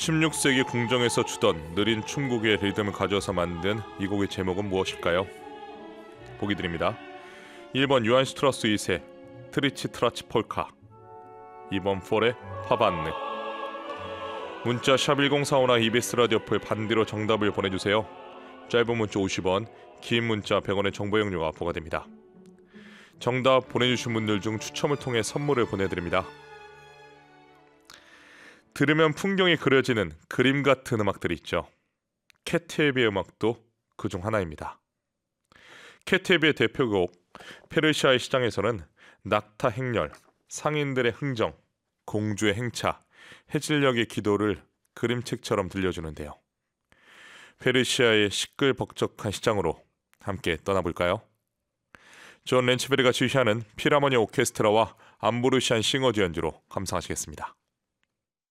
16세기 궁정에서 추던 느린 춤곡의 리듬을 가져서 만든 이 곡의 제목은 무엇일까요? 보기 드립니다. 1번 요한 스트라스 2세 트리치 트라치 폴카, 2번 폴의 파반느. 문자 샵 1045나 EBS 라디오풀 반디로 정답을 보내주세요. 짧은 문자 50원, 긴 문자 100원의 정보 이용료가 부과됩니다. 정답 보내주신 분들 중 추첨을 통해 선물을 보내드립니다. 들으면 풍경이 그려지는 그림 같은 음악들이 있죠. 캣테이비의 음악도 그중 하나입니다. 캣테이비의 대표곡 페르시아의 시장에서는 낙타 행렬, 상인들의 흥정, 공주의 행차, 해질녘의 기도를 그림책처럼 들려주는데요. 페르시아의 시끌벅적한 시장으로 함께 떠나볼까요? 존 렌치베리가 지휘하는 필하모니 오케스트라와 암브루시안 싱어드 연주로 감상하시겠습니다.